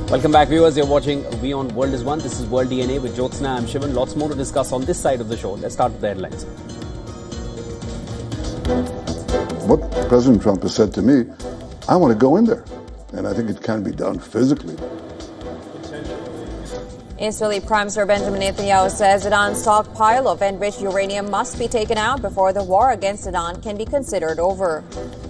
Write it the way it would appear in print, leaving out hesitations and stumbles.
Welcome back, viewers. You're watching WION World is One. This is World DNA with Jyotsna. I'm Shivan. Lots more to discuss on this side of the show. Let's start with the headlines. What President Trump has said to me, I want to go in there. And I think it can be done physically. Israeli Prime Minister Benjamin Netanyahu says Iran's stockpile of enriched uranium must be taken out before the war against Iran can be considered over.